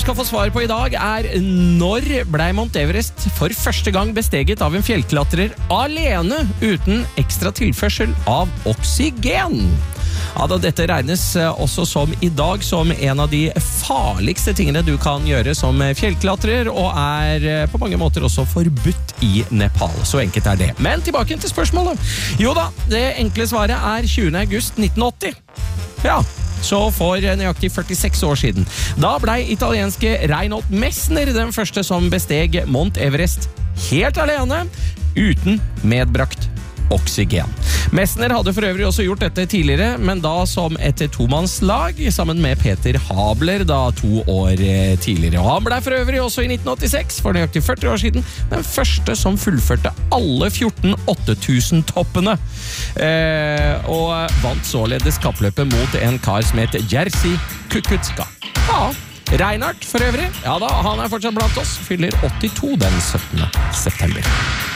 Skal få svar på i dag når ble Mount Everest for første gang besteget av en fjellklatrer alene uten ekstra tilførsel av oksygen? Ja, da dette regnes også som i dag som en av de farligste tingene du kan gjøre som fjellklatrer, og på mange måter også forbudt i Nepal. Så enkelt det. Men tilbake til spørsmålet. Jo da, det enkle svaret 20. august 1980. Ja, så for nøyaktig 46 år siden. Da ble italienske Reinhold Messner den første som besteg Mount Everest helt alene, uten medbrakt oksygen. Messner hadde for øvrig også gjort dette tidligere, men da som et tomannslag sammen med Peter Habler da 2 år tidligere. Og han ble for øvrig også i 1986, for nøyaktig 40 år siden, den første som fullførte alle 14 8000-toppene. Og vant således kappløpet mot en kar som heter Jerzy Kukutska. Ja, Reinhardt for øvrig, ja da, han fortsatt blant oss, fyller 82 den 17. september.